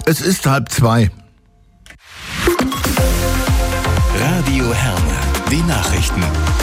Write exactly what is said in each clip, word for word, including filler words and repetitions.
Es ist halb zwei. Radio Herne, die Nachrichten.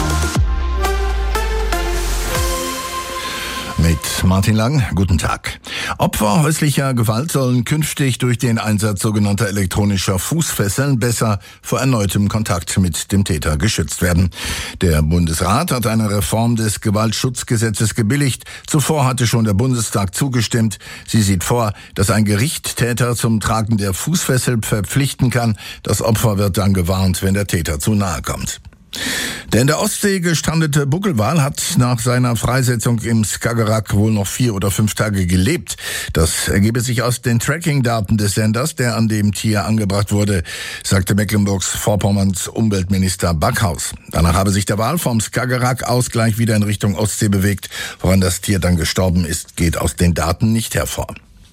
Mit Martin Lang, guten Tag. Opfer häuslicher Gewalt sollen künftig durch den Einsatz sogenannter elektronischer Fußfesseln besser vor erneutem Kontakt mit dem Täter geschützt werden. Der Bundesrat hat eine Reform des Gewaltschutzgesetzes gebilligt. Zuvor hatte schon der Bundestag zugestimmt. Sie sieht vor, dass ein Gericht Täter zum Tragen der Fußfessel verpflichten kann. Das Opfer wird dann gewarnt, wenn der Täter zu nahe kommt. Der in der Ostsee gestrandete Buckelwal hat nach seiner Freisetzung im Skagerrak wohl noch vier oder fünf Tage gelebt. Das ergebe sich aus den Tracking-Daten des Senders, der an dem Tier angebracht wurde, sagte Mecklenburgs-Vorpommerns Umweltminister Backhaus. Danach habe sich der Wal vom Skagerrak aus gleich wieder in Richtung Ostsee bewegt. Woran das Tier dann gestorben ist, geht aus den Daten nicht hervor.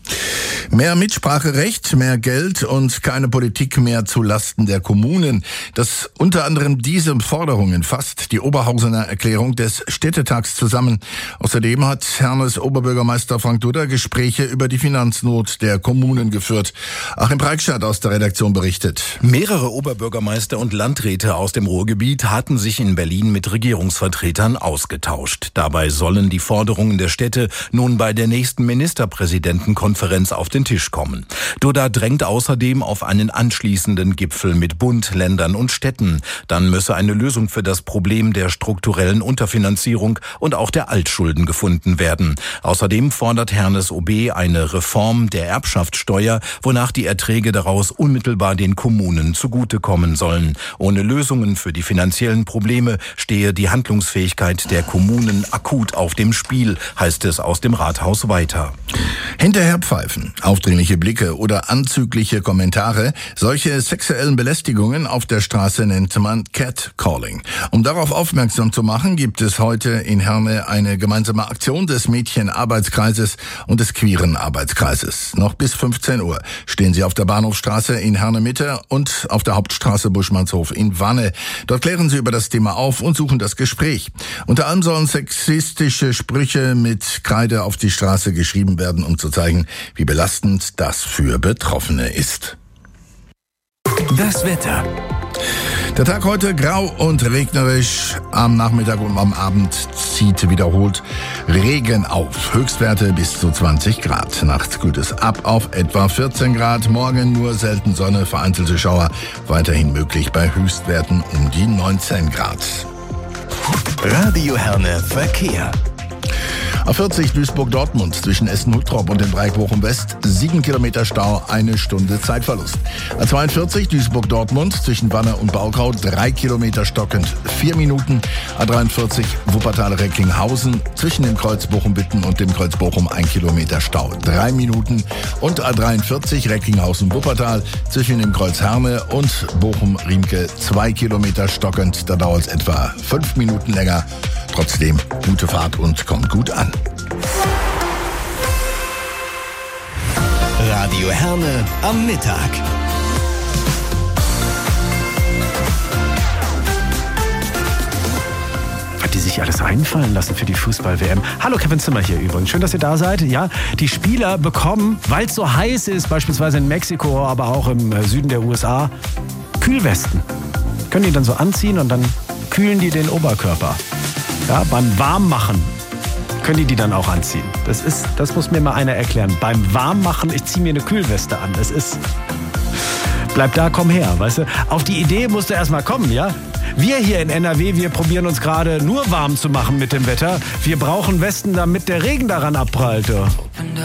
Mehr Mitspracherecht, mehr Geld und keine Politik mehr zu Lasten der Kommunen. Dass unter anderem diese Forderungen fasst die Oberhausener Erklärung des Städtetags zusammen. Außerdem hat Hernes Oberbürgermeister Frank Dudder Gespräche über die Finanznot der Kommunen geführt. Achim Preikschat aus der Redaktion berichtet. Mehrere Oberbürgermeister und Landräte aus dem Ruhrgebiet hatten sich in Berlin mit Regierungsvertretern ausgetauscht. Dabei sollen die Forderungen der Städte nun bei der nächsten Ministerpräsidentenkonferenz auf den Tisch kommen. Dudder drängt außerdem auf einen anschließenden Gipfel mit Bund, Ländern und Städten. Dann müsse eine Lösung für das Problem der strukturellen Unterfinanzierung und auch der Altschulden gefunden werden. Außerdem fordert Hernes O B eine Reform der Erbschaftssteuer, wonach die Erträge daraus unmittelbar den Kommunen zugutekommen sollen. Ohne Lösungen für die finanziellen Probleme stehe die Handlungsfähigkeit der Kommunen akut auf dem Spiel, heißt es aus dem Rathaus weiter. Hinterher pfeifen, aufdringliche Blicke oder anzügliche Kommentare. Solche sexuellen Belästigungen auf der Straße nennt man Catcalling. Um darauf aufmerksam zu machen, gibt es heute in Herne eine gemeinsame Aktion des Mädchenarbeitskreises und des queeren Arbeitskreises. Noch bis fünfzehn Uhr stehen sie auf der Bahnhofstraße in Herne Mitte und auf der Hauptstraße Buschmannshof in Wanne. Dort klären sie über das Thema auf und suchen das Gespräch. Unter anderem sollen sexistische Sprüche mit Kreide auf die Straße geschrieben werden, um zu zeigen, wie belastend das für Betroffene ist. Das Wetter. Der Tag heute grau und regnerisch. Am Nachmittag und am Abend zieht wiederholt Regen auf. Höchstwerte bis zu zwanzig Grad. Nachts kühlt es ab auf etwa vierzehn Grad. Morgen nur selten Sonne, vereinzelte Schauer. Weiterhin möglich bei Höchstwerten um die neunzehn Grad. Radio Herne Verkehr. A vierzig Duisburg-Dortmund zwischen Essen-Huttrop und dem Dreieck Bochum-West, sieben Kilometer Stau, eine Stunde Zeitverlust. A zweiundvierzig Duisburg-Dortmund zwischen Wanne und Baukau, drei Kilometer stockend, vier Minuten. A dreiundvierzig Wuppertal-Recklinghausen zwischen dem Kreuz Bochum-Bitten und dem Kreuz Bochum, ein Kilometer Stau, drei Minuten. Und A dreiundvierzig Recklinghausen-Wuppertal zwischen dem Kreuz Herne und Bochum-Riemke, zwei Kilometer stockend. Da dauert es etwa fünf Minuten länger. Trotzdem gute Fahrt und kommt gut an. Radio Herne am Mittag. Was die sich alles einfallen lassen für die Fußball-W M. Hallo, Kevin Zimmer hier übrigens. Schön, dass ihr da seid. Ja, die Spieler bekommen, weil es so heiß ist, beispielsweise in Mexiko, aber auch im Süden der U S A, Kühlwesten. Können die dann so anziehen und dann kühlen die den Oberkörper. Ja, beim Warmmachen können die die dann auch anziehen. Das ist, das muss mir mal einer erklären. Beim Warmmachen, ich ziehe mir eine Kühlweste an. Das ist, bleib da, komm her, weißt du. Auf die Idee musst du erstmal kommen, ja. Wir hier in N R W, wir probieren uns gerade nur warm zu machen mit dem Wetter. Wir brauchen Westen, damit der Regen daran abprallt.